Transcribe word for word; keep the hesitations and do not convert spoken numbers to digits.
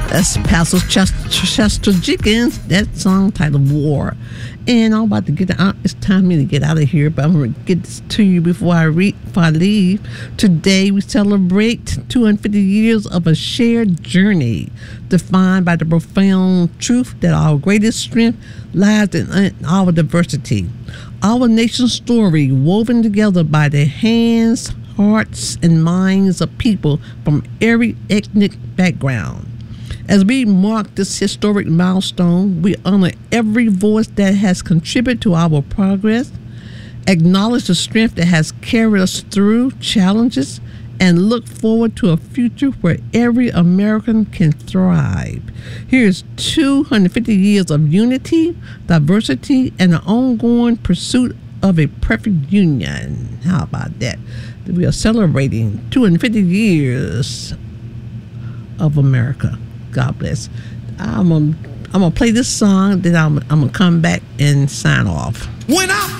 That's Pastor Chester, Chester Jenkins. That song titled War. And I'm about to get out. It's time for me to get out of here, but I'm going to get this to you before I read, before I leave. Today, we celebrate two hundred fifty years of a shared journey defined by the profound truth that our greatest strength lies in our diversity. Our nation's story woven together by the hands, hearts, and minds of people from every ethnic background. As we mark this historic milestone, we honor every voice that has contributed to our progress, acknowledge the strength that has carried us through challenges, and look forward to a future where every American can thrive. Here's two hundred fifty years of unity, diversity, and the ongoing pursuit of a perfect union. How about that? We are celebrating two hundred fifty years of America. God bless. I'm gonna, I'm gonna play this song, then I'm, I'm gonna come back and sign off. When I